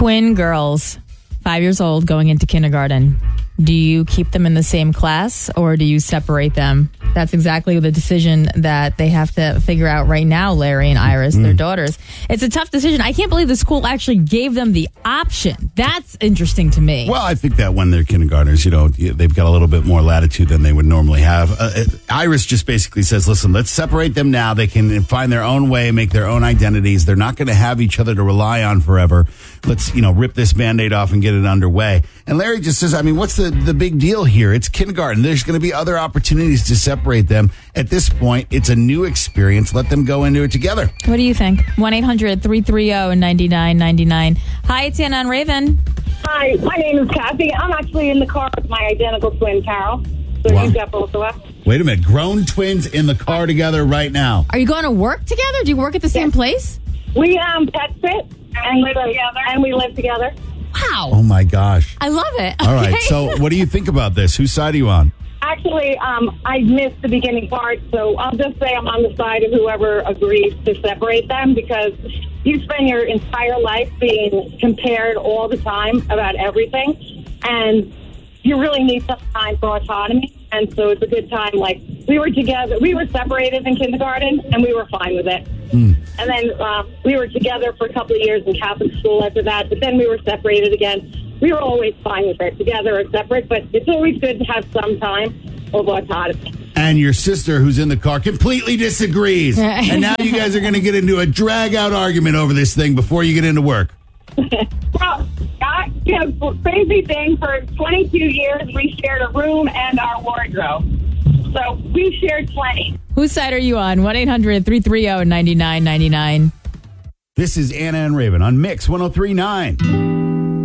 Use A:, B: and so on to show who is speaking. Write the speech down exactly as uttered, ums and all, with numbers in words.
A: Twin girls, five years old, going into kindergarten. Do you keep them in the same class or do you separate them? That's exactly the decision that they have to figure out right now, Larry and Iris, mm. their daughters. It's a tough decision. I can't believe the school actually gave them the option. That's interesting to me.
B: Well, I think that when they're kindergartners, you know, they've got a little bit more latitude than they would normally have. Uh, Iris just basically says, listen, let's separate them now. They can find their own way, make their own identities. They're not going to have each other to rely on forever. Let's, you know, rip this Band-Aid off and get it underway. And Larry just says, I mean, what's the, the big deal here? It's kindergarten. There's going to be other opportunities to separate them. At this point, it's a new experience. Let them go into it together.
A: What do you think? one eight hundred three three zero nine nine nine nine. Hi, it's Anna and Raven.
C: Hi, my name is Kathy. I'm actually in the car with my identical twin, Carol. So
B: Wow.
C: you've got both of us.
B: Wait a minute. Grown twins in the car together right now.
A: Are you going to work together? Do you work at the same
C: Yes.
A: place?
C: We um pet sit and live together. And we live together.
A: Wow.
B: Oh, my gosh.
A: I love it.
B: All right.
A: Okay.
B: So what do you think about this? Whose side are you on?
C: Actually, um, I missed the beginning part, so I'll just say I'm on the side of whoever agrees to separate them because you spend your entire life being compared all the time about everything, and you really need some time for autonomy. And so it's a good time. Like, we were together, we were separated in kindergarten, and we were fine with it. Mm. And then uh, we were together for a couple of years in Catholic school after that, but then we were separated again. We were always fine with it, together or separate, but it's always good to have some time of autonomy.
B: And your sister, who's in the car, completely disagrees. And now you guys are going to get into a drag-out argument over this thing before you get into work.
C: Well, I, you know, crazy thing, for twenty-two years, we shared a room and our wardrobe. So we shared plenty.
A: Whose side are you on? one eight hundred three three zero nine nine nine nine.
B: This is Anna and Raven on Mix one oh three point nine.